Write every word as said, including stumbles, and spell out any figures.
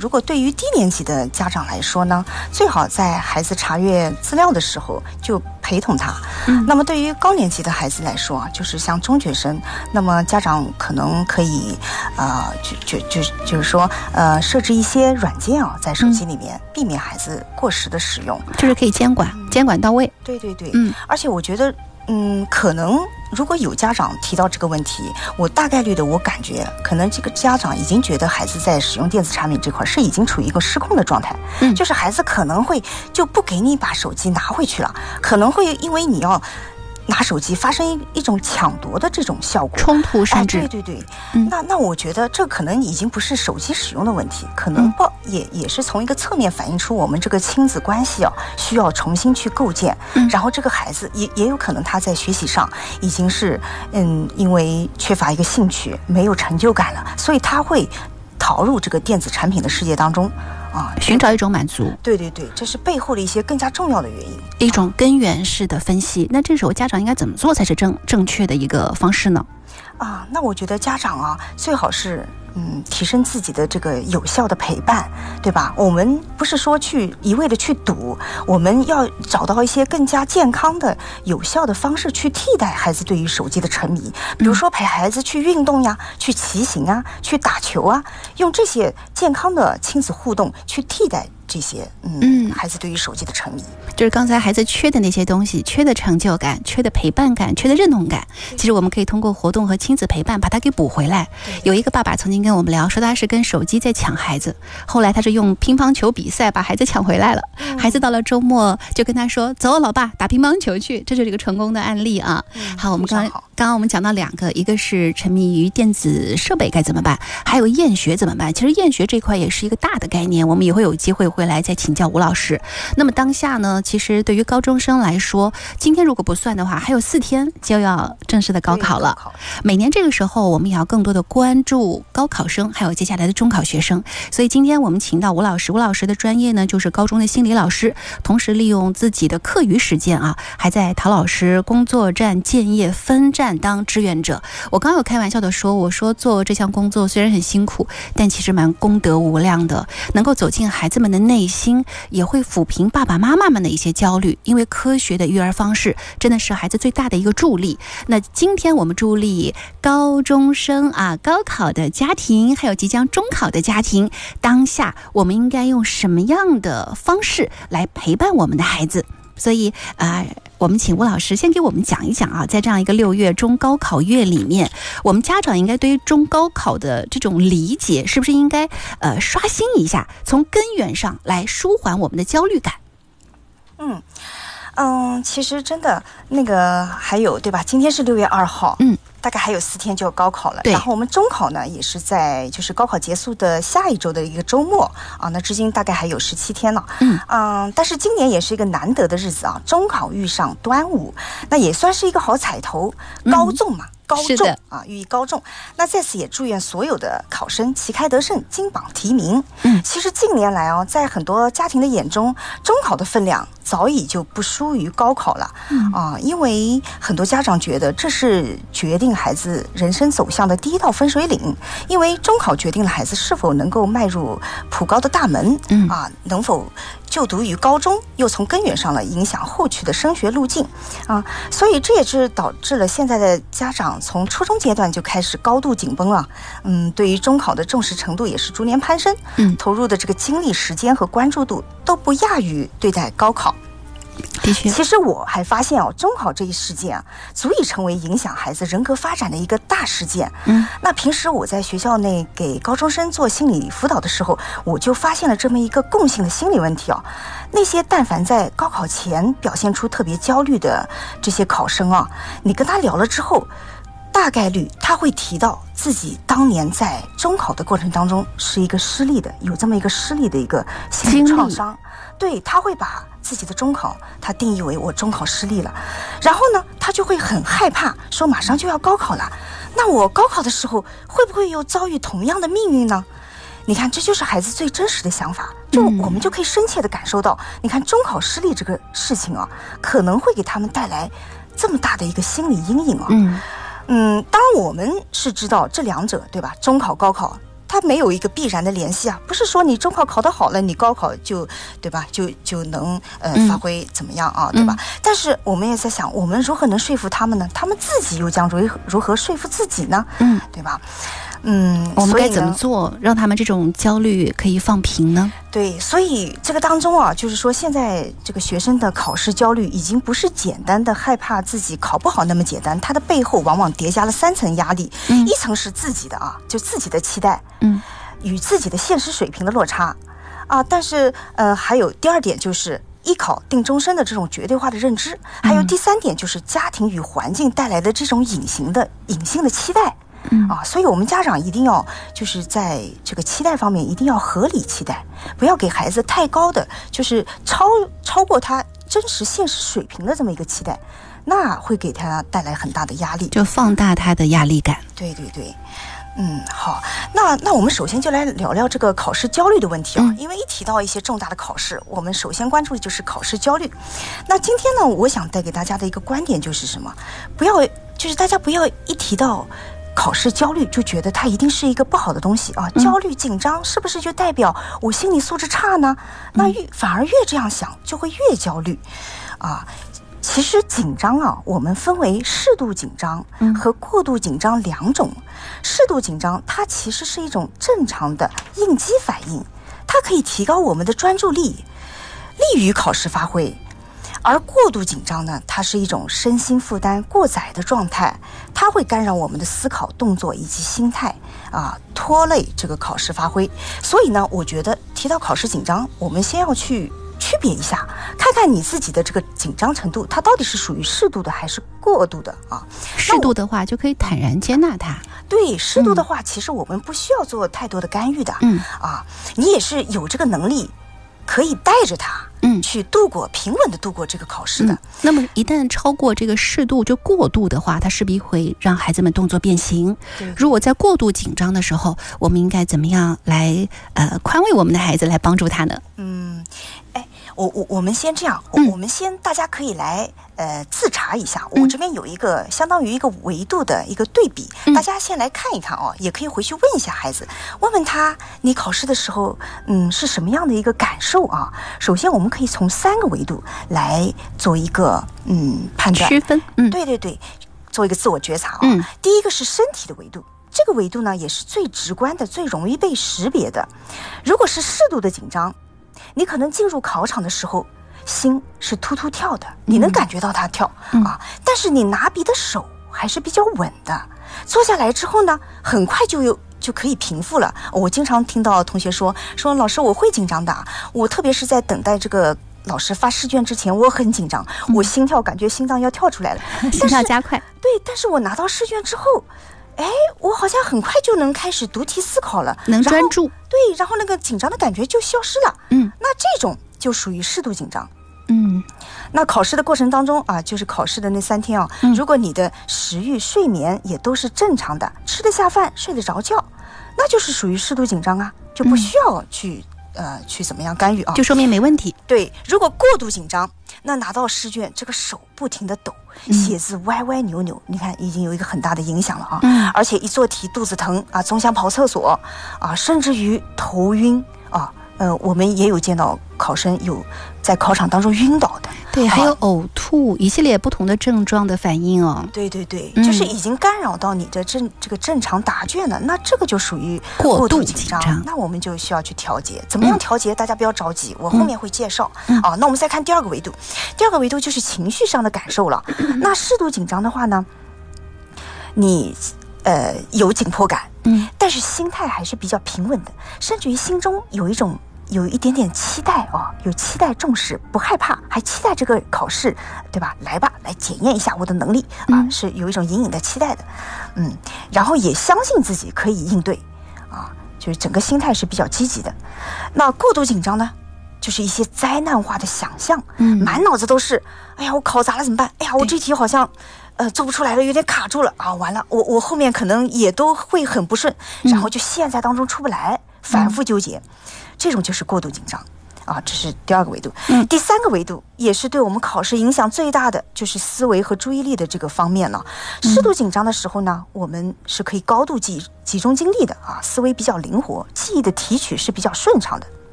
如果对于低年级的家长来说呢，最好在孩子查阅资料的时候就陪同他。嗯，那么对于高年级的孩子来说啊，就是像中学生，那么家长可能可以呃就就就就是说呃设置一些软件啊，在手机里面、嗯、避免孩子过时的使用， 就是可以监管、嗯、监管到位。 对对对，嗯，而且我觉得嗯，可能如果有家长提到这个问题，我大概率的我感觉，可能这个家长已经觉得孩子在使用电子产品这块是已经处于一个失控的状态，嗯，就是孩子可能会就不给你把手机拿回去了，可能会因为你要拿手机发生一一种抢夺的这种效果， 冲突甚至、 哎、对对对，嗯、那那我觉得这可能已经不是手机使用的问题，可能不、嗯、也也是从一个侧面反映出我们这个亲子关系啊需要重新去构建，嗯、然后这个孩子也也有可能他在学习上已经是嗯因为缺乏一个兴趣，没有成就感了，所以他会逃入这个电子产品的世界当中。啊， 寻找一种满足， 对对对，这是背后的一些更加重要的原因， 一种根源式的分析。那这时候家长应该怎么做才是正正确的一个方式呢？ 啊，那我觉得家长啊，最好是嗯提升自己的这个有效的陪伴，对吧？我们不是说去一味的去赌，我们要找到一些更加健康的、有效的方式去替代孩子对于手机的沉迷，比如说陪孩子去运动呀，去骑行啊，去打球啊，用这些健康的亲子互动去替代这些嗯, 嗯孩子对于手机的沉迷。 就是刚才孩子缺的那些东西，缺的成就感，缺的陪伴感，缺的认同感，其实我们可以通过活动和亲子陪伴把它给补回来。有一个爸爸曾经跟我们聊说，他是跟手机在抢孩子，后来他是用乒乓球比赛把孩子抢回来了、嗯、孩子到了周末就跟他说，走老爸打乒乓球去，这就是一个成功的案例啊、嗯、好，我们刚刚刚刚我们讲到两个，一个是沉迷于电子设备该怎么办，还有厌学怎么办。其实厌学这块也是一个大的概念，我们也会有机会会来再请教吴老师。那么当下呢，其实对于高中生来说，今天如果不算的话，还有四天就要正式的高考了。每年这个时候我们也要更多的关注高考生还有接下来的中考学生，所以今天我们请到吴老师，吴老师的专业呢就是高中的心理老师，同时利用自己的课余时间啊，还在陶老师工作站建业分站当志愿者。我刚有开玩笑的说，我说做这项工作虽然很辛苦，但其实蛮功德无量的，能够走进孩子们的内心，也会抚平爸爸妈妈们的一些焦虑，因为科学的育儿方式真的是孩子最大的一个助力。那今天我们助力高中生啊，高考的家庭还有即将中考的家庭，当下我们应该用什么样的方式来陪伴我们的孩子？所以啊、呃，我们请吴老师先给我们讲一讲啊，在这样一个六月中高考月里面，我们家长应该对于中高考的这种理解，是不是应该呃刷新一下，从根源上来舒缓我们的焦虑感？ 嗯嗯，其实真的那个还有对吧？今天是六月二号，嗯。大概还有四天就要高考了，然后我们中考呢也是在就是高考结束的下一周的一个周末啊，那至今大概还有十七天了，嗯嗯，但是今年也是一个难得的日子啊，中考遇上端午，那也算是一个好彩头，高中嘛。嗯高中啊，寓意高中。那在此也祝愿所有的考生旗开得胜，金榜题名。嗯，其实近年来哦，在很多家庭的眼中，中考的分量早已就不输于高考了。嗯啊，因为很多家长觉得这是决定孩子人生走向的第一道分水岭，因为中考决定了孩子是否能够迈入普高的大门。嗯啊，能否就读于高中，又从根源上了影响后续的升学路径啊，所以这也是导致了现在的家长从初中阶段就开始高度紧绷啊，嗯，对于中考的重视程度也是逐年攀升，嗯，投入的这个精力、时间和关注度都不亚于对待高考。的确，其实我还发现哦，中考这一事件啊，足以成为影响孩子人格发展的一个大事件。嗯，那平时我在学校内给高中生做心理辅导的时候，我就发现了这么一个共性的心理问题哦。那些但凡在高考前表现出特别焦虑的这些考生啊，你跟他聊了之后，大概率他会提到自己当年在中考的过程当中是一个失利的，有这么一个失利的一个心理创伤。对，他会把自己的中考他定义为我中考失利了，然后呢他就会很害怕，说马上就要高考了，那我高考的时候会不会又遭遇同样的命运呢？你看，这就是孩子最真实的想法，就我们就可以深切的感受到，你看中考失利这个事情啊，可能会给他们带来这么大的一个心理阴影啊。嗯嗯，当然我们是知道这两者对吧，中考高考它它没有一个必然的联系啊，不是说你中考考得好了，你高考就对吧，就就能呃发挥怎么样啊，嗯、对吧？但是我们也在想，我们如何能说服他们呢？他们自己又将如如何说服自己呢？嗯，对吧？嗯， 我们该怎么做，让他们这种焦虑可以放平呢？ 对，所以这个当中啊，就是说现在这个学生的考试焦虑已经不是简单的害怕自己考不好那么简单，它的背后往往叠加了三层压力，嗯、一层是自己的啊，就自己的期待，嗯，与自己的现实水平的落差，啊，但是呃，还有第二点就是艺考定终身的这种绝对化的认知，还有第三点就是家庭与环境带来的这种隐形的隐性的期待。嗯啊，所以我们家长一定要就是在这个期待方面一定要合理期待，不要给孩子太高的，就是超超过他真实现实水平的这么一个期待，那会给他带来很大的压力， 就放大他的压力感。 对对对。嗯，好，那那我们首先就来聊聊这个考试焦虑的问题啊，嗯、因为一提到一些重大的考试，我们首先关注的就是考试焦虑。那今天呢，我想带给大家的一个观点就是什么？不要，就是大家不要一提到考试焦虑就觉得它一定是一个不好的东西啊，焦虑紧张是不是就代表我心理素质差呢？那越反而越这样想就会越焦虑啊。其实紧张啊，我们分为适度紧张和过度紧张两种。适度紧张它其实是一种正常的应激反应，它可以提高我们的专注力，利于考试发挥。而过度紧张呢，它是一种身心负担过载的状态，它会干扰我们的思考、动作以及心态啊，拖累这个考试发挥。所以呢，我觉得提到考试紧张，我们先要去区别一下，看看你自己的这个紧张程度，它到底是属于适度的还是过度的啊？ 适度的话就可以坦然接纳它。 对，适度的话，嗯、其实我们不需要做太多的干预的。嗯啊，你也是有这个能力，可以带着它。嗯，去度过平稳的度过这个考试的、嗯。 那么一旦超过这个适度就过度的话，它势必会让孩子们动作变形。如果在过度紧张的时候，我们应该怎么样来呃宽慰我们的孩子，来帮助他呢？ 嗯，哎，我我我们先这样，嗯、我们先大家可以来呃自查一下。我这边有一个、嗯、相当于一个维度的一个对比，嗯、大家先来看一看哦，也可以回去问一下孩子，问问他你考试的时候嗯是什么样的一个感受啊？首先我们可以从三个维度来做一个嗯判断区分，嗯， 对对对，做一个自我觉察啊、哦。嗯，第一个是身体的维度，这个维度呢也是最直观的、最容易被识别的。如果是适度的紧张，你可能进入考场的时候心是突突跳的，你能感觉到它跳、嗯、啊，但是你拿笔的手还是比较稳的。坐下来之后呢，很快就有。就可以平复了。我经常听到同学说说老师我会紧张的，我特别是在等待这个老师发试卷之前，我很紧张，嗯、我心跳感觉心脏要跳出来了， 心跳加快。 对，但是我拿到试卷之后，哎，我好像很快就能开始读题思考了， 能专注。 对，然后那个紧张的感觉就消失了。嗯，那这种就属于适度紧张。嗯，那考试的过程当中啊，就是考试的那三天啊，嗯、如果你的食欲、睡眠也都是正常的，吃得下饭、睡得着觉，那就是属于适度紧张啊，就不需要去、嗯、呃去怎么样干预啊， 就说明没问题。 对，如果过度紧张，那拿到试卷，这个手不停地抖，写字歪歪扭扭，嗯、你看已经有一个很大的影响了啊。嗯，而且一做题肚子疼啊，总想跑厕所啊，甚至于头晕啊。呃，我们也有见到考生有在考场当中晕倒的， 对，还有呕吐，一系列不同的症状的反应哦。 对对对，嗯、就是已经干扰到你的正这个正常答卷了，那这个就属于过度紧张，那我们就需要去调节。怎么样调节？嗯、大家不要着急，我后面会介绍。嗯、啊，那我们再看第二个维度，第二个维度就是情绪上的感受了。嗯、那适度紧张的话呢，你呃有紧迫感。嗯，但是心态还是比较平稳的，甚至于心中有一种有一点点期待哦，有期待，重视，不害怕，还期待这个考试，对吧？来吧，来检验一下我的能力啊，嗯、是有一种隐隐的期待的，嗯，然后也相信自己可以应对啊，就是整个心态是比较积极的。那过度紧张呢，就是一些灾难化的想象，嗯，满脑子都是，哎呀，我考砸了怎么办？哎呀，我这题好像。呃，做不出来了，有点卡住了啊！完了，我我后面可能也都会很不顺，然后就陷在当中出不来，反复纠结，嗯、这种就是过度紧张啊，这是第二个维度。嗯，第三个维度也是对我们考试影响最大的，就是思维和注意力的这个方面呢。适度紧张的时候呢，我们是可以高度集集中精力的啊，思维比较灵活，记忆的提取是比较顺畅的。